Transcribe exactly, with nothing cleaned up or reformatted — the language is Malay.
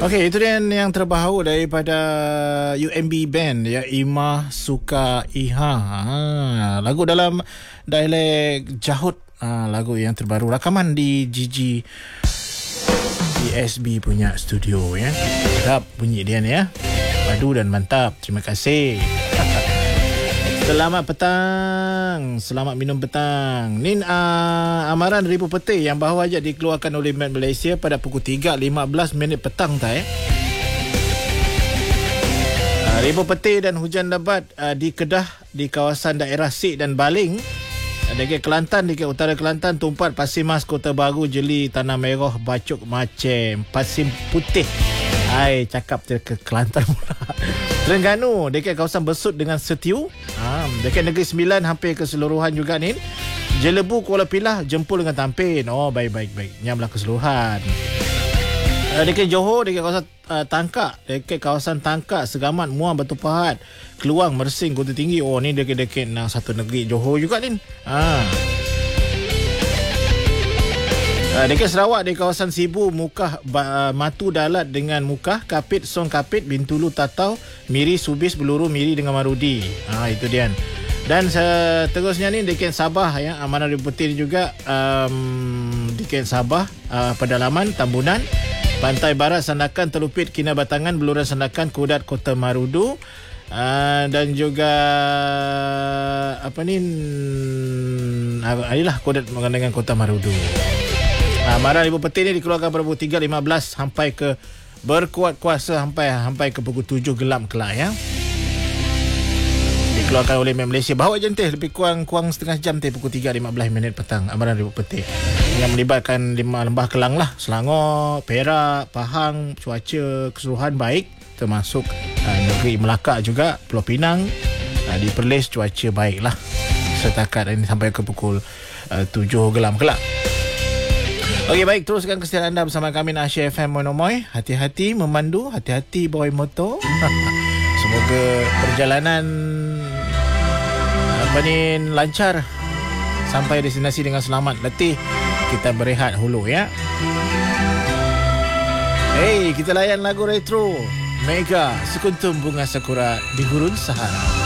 Okey, itu dia yang terbaru daripada U M B Band ya, Imah Suka Iha. Ha, lagu dalam dialek Jahut, ha, lagu yang terbaru, rakaman di G G G S B punya studio ya. Sedap bunyi dia ni ya. Padu dan mantap. Terima kasih. Selamat petang. Selamat minum petang. Ni uh, amaran Ribu Peti yang baru aja dikeluarkan oleh Met Malaysia pada pukul tiga lima belas minit petang tak eh. Uh, Ribu Peti dan hujan lebat uh, di Kedah, di kawasan daerah Sik dan Baling. Dekat Kelantan, dekat utara Kelantan, Tumpat, Pasir Mas, Kota Baru, Jeli, Tanah Merah, Bacok, Macem, Pasir Putih. Hai, cakap ke Kelantan pula. Terengganu, dekat kawasan Besut dengan Setiu. Ha, dekat Negeri Sembilan, hampir keseluruhan juga ni. Jelebu, Kuala Pilah, Jempol dengan Tampin. Oh, baik-baik. baik. Nyamlah keseluruhan. Uh, dekat Johor, dekat kawasan uh, Tangkak. Dekat kawasan Tangkak, Segamat, Muar, Batu Pahat, Keluang, Mersing, Kota Tinggi. Oh, ni dekat-dekat uh, satu negeri Johor juga ni. Ha. Uh, dekat Sarawak, di kawasan Sibu, Mukah, uh, Matu Dalat dengan Mukah, Kapit, Song Kapit, Bintulu, Tatau, Miri, Subis, Beluru, Miri dengan Marudi. Ah, itu dia. Dan seterusnya ni dekat Sabah ya, Amanah Ribu Peti juga um, dekat Sabah, uh, Pedalaman, Tambunan, Pantai Barat, Sandakan, Telupit, Kinabatangan, Beluran Sandakan, Kudat, Kota Marudu. Uh, dan juga apa ni, uh, inilah Kudat dengan Kota Marudu. Amaran Ribu Peti ni dikeluarkan pada pukul tiga lima belas sampai ke berkuat kuasa sampai sampai ke pukul tujuh gelap kelak ya. Dikeluarkan oleh Met Malaysia. Bahawa jentih lebih kurang kurang setengah jam teh, pukul tiga lima belas minit petang. Amaran Ribu Peti yang melibatkan lima lembah Kelang lah, Selangor, Perak, Pahang. Cuaca keseluruhan baik, termasuk uh, negeri Melaka juga, Pulau Pinang. Uh, di Perlis cuaca baik lah setakat ini sampai ke pukul uh, tujuh gelap kelak. Okey, baik, teruskan kesetiaan anda bersama kami Nasya F M Monomoy. Hati-hati memandu, hati-hati bawa motor. Semoga perjalanan apa ni lancar sampai destinasi dengan selamat. Letih kita berehat hulu ya. Hey, kita layan lagu retro Mega Sekuntum Bunga Sakura di Gurun Sahara.